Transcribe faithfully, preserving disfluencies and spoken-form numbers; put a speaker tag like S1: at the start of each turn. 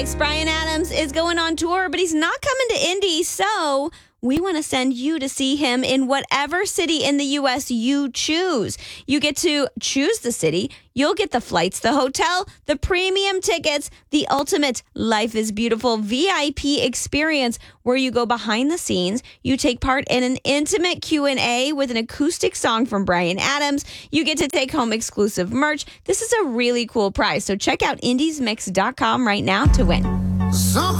S1: Bryan Adams is going on tour, but he's not coming to Indy, so we want to send you to see him in whatever city in the U S you choose. You get to choose the city. You'll get the flights, the hotel, the premium tickets, the ultimate Life is Beautiful V I P experience where you go behind the scenes. You take part in an intimate Q and A with an acoustic song from Bryan Adams. You get to take home exclusive merch. This is a really cool prize. So check out indies mix dot com right now to win.
S2: Some